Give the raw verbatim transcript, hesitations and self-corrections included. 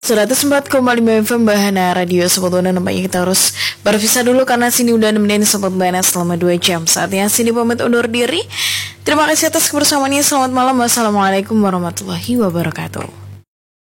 seratus empat koma lima F M Bahana Radio Sobat Buana. Nampaknya kita harus berpisah dulu karena sini udah nemenin Sobat Buana selama dua jam. Saatnya sini pamit undur diri. Terima kasih atas kebersamaannya. Selamat malam. Wassalamualaikum warahmatullahi wabarakatuh.